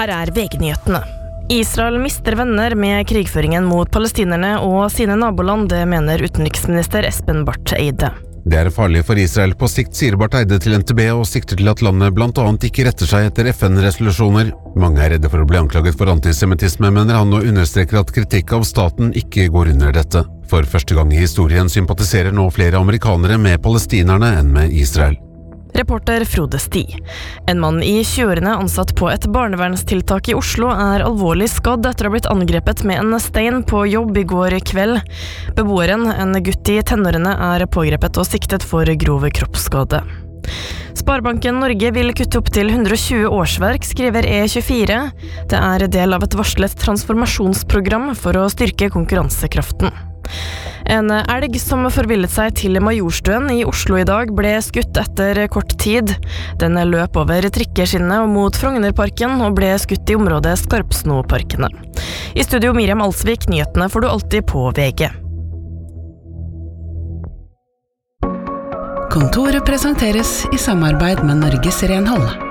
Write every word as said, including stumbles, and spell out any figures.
Her er V G-nyhetene. Israel mister venner med krigføringen mot palestinerne og sine naboland, det mener utenriksminister Espen Barth Eide. Det er farlig for Israel på sikt, sier Barth Eide til N T B, og sikter til at landet blant annet ikke retter seg etter F N-resolusjoner. Mange er redde for å bli anklaget for antisemitisme, mener han, og understreker at kritikk av staten ikke går under dette. For første gang i historien sympatiserer nå flere amerikanere med palestinerne enn med Israel. Reporter Frode Sti. En mann i tjueårene ansatt på et barnevernstiltak i Oslo er alvorlig skadd etter å ha blitt angrepet med en stein på jobb i går kveld. Beboeren, en gutt i tenårene, er pågrepet og siktet for grov kroppsskade. Sparebanken Norge vil kutte opp til hundre og tjue årsverk, skriver E tjuefire. Det er del av et varslet transformasjonsprogram for å styrke konkurransekraften. En elg som forvillet seg til Majorstuen i Oslo i dag ble skutt etter kort tid. Den løp over trikkeskinnet og mot Frognerparken og ble skutt i området Skarpsnoparkene. I studio Miriam Alsvik, nyhetene får du alltid på V G. Kontoret presenteres i samarbeid med Norges Renhold.